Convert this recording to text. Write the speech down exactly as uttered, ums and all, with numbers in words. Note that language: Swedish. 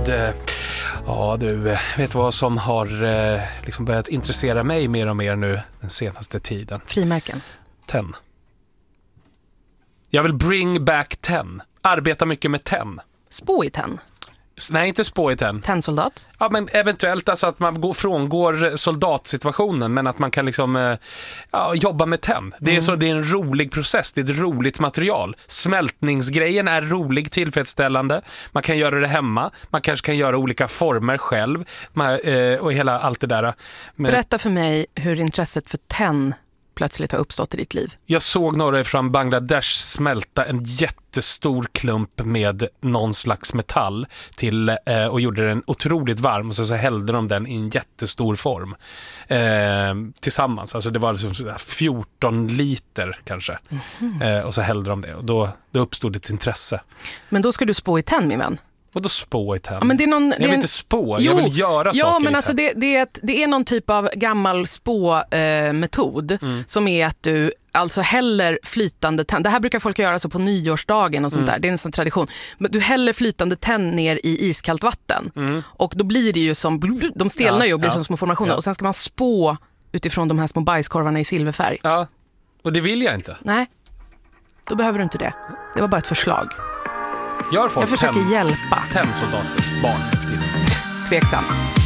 Gud. Ja du, vet vad som har eh, liksom börjat intressera mig mer och mer nu den senaste tiden? Frimärken. Tenn. Jag vill bring back tenn. Arbeta mycket med tenn. Spå i tenn. Nej, inte spå i tenn. Tennsoldat? Ja, men eventuellt alltså att man går frångår soldatsituationen, men att man kan liksom eh, ja, jobba med tenn. Det är, mm. så, det är en rolig process, det är ett roligt material. Smältningsgrejen är rolig, tillfredsställande. Man kan göra det hemma. Man kanske kan göra olika former själv. Man, eh, och hela allt det där. Men berätta för mig hur intresset för tenn plötsligt har uppstått i ditt liv. Jag såg några från Bangladesh smälta en jättestor klump med någon slags metall till, eh, och gjorde den otroligt varm, och så, så hällde de den i en jättestor form eh, tillsammans. Alltså det var liksom fjorton liter kanske. Mm-hmm. Eh, och så hällde de det, och då, då uppstod ett intresse. Men då ska du spå i tenn, min vän. Och då spå i tenn? Ja, men det är någon, jag vill det är inte spå, jo, jag vill göra ja, saker men i alltså det, det, är ett, det är någon typ av gammal spå-metod eh, mm. som är att du alltså häller flytande tenn. Det här brukar folk göra så på nyårsdagen och sånt mm. där. Det är en sån tradition. Men du häller flytande tenn ner i iskallt vatten. Mm. Och då blir det ju som, de stelnar ja, ju och blir ja. som små formationer. Ja. Och sen ska man spå utifrån de här små bajskorvarna i silverfärg. Ja, och det vill jag inte. Nej, då behöver du inte det. Det var bara ett förslag. Gör folk jag försöker ten, hjälpa. Tennsoldater, barn efter tiden. Tveksam.